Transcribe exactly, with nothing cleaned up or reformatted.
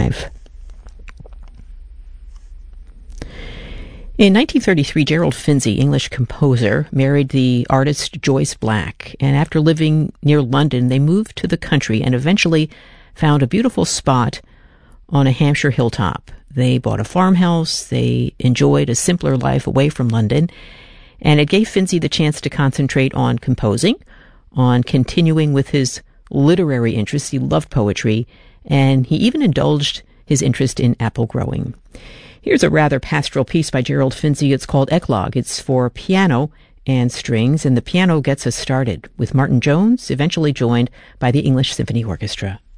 live. In nineteen thirty-three, Gerald Finzi, English composer, married the artist Joyce Black, and after living near London, they moved to the country and eventually found a beautiful spot on a Hampshire hilltop. They bought a farmhouse, they enjoyed a simpler life away from London, and it gave Finzi the chance to concentrate on composing, on continuing with his literary interests. He loved poetry, and he even indulged his interest in apple growing. Here's a rather pastoral piece by Gerald Finzi. It's called Eclogue. It's for piano and strings, and the piano gets us started with Martin Jones, eventually joined by the English Symphony Orchestra.